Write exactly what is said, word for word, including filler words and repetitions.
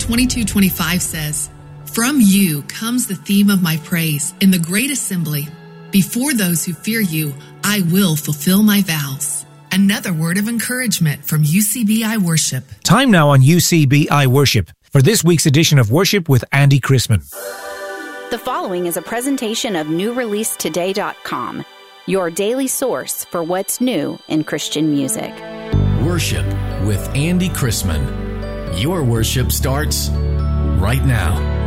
twenty-two twenty-five says, "From you comes the theme of my praise in the great assembly. Before those who fear you, I will fulfill my vows." Another word of encouragement from U C B I Worship. Time now on U C B I Worship for this week's edition of Worship with Andy Chrisman. The following is a presentation of new release today dot com, your daily source for what's new in Christian music. Worship with Andy Chrisman. Your worship starts right now.